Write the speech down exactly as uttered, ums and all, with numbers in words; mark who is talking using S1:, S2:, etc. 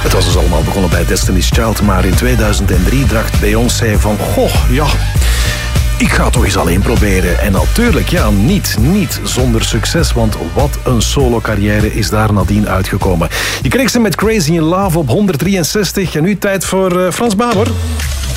S1: Het was dus allemaal begonnen bij Destiny's Child, maar in tweeduizend drie dacht Beyoncé van, goh, ja, ik ga het toch eens alleen proberen. En natuurlijk, ja, niet, niet zonder succes, want wat een solo-carrière is daar nadien uitgekomen. Je kreeg ze met Crazy in Love op honderddrieënzestig en nu tijd voor uh, Frans Bauer.